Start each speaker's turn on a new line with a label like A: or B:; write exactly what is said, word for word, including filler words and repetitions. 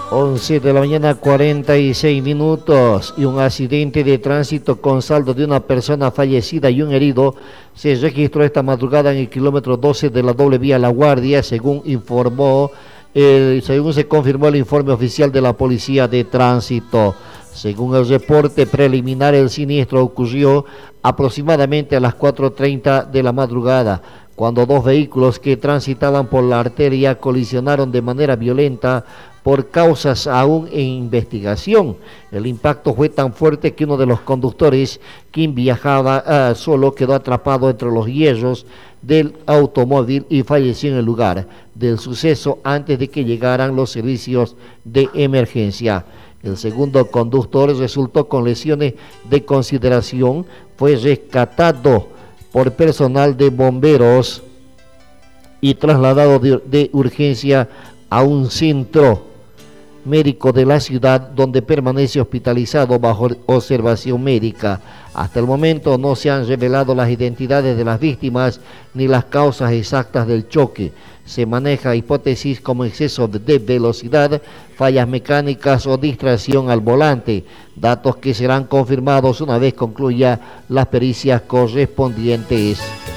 A: once de la mañana, cuarenta y seis minutos, y un accidente de tránsito con saldo de una persona fallecida y un herido se registró esta madrugada en el kilómetro doce de la doble vía La Guardia, según informó, eh, según se confirmó el informe oficial de la Policía de Tránsito. Según el reporte preliminar, el siniestro ocurrió aproximadamente a las cuatro treinta de la madrugada, cuando dos vehículos que transitaban por la arteria colisionaron de manera violenta por causas aún en investigación. El impacto fue tan fuerte que uno de los conductores, quien viajaba uh, solo, quedó atrapado entre los hierros del automóvil y falleció en el lugar del suceso antes de que llegaran los servicios de emergencia. El segundo conductor resultó con lesiones de consideración, fue rescatado por personal de bomberos y trasladado de, de urgencia a un centro médico de la ciudad, donde permanece hospitalizado bajo observación médica. Hasta el momento no se han revelado las identidades de las víctimas ni las causas exactas del choque. Se maneja hipótesis como exceso de velocidad, fallas mecánicas o distracción al volante, datos que serán confirmados una vez concluya las pericias correspondientes.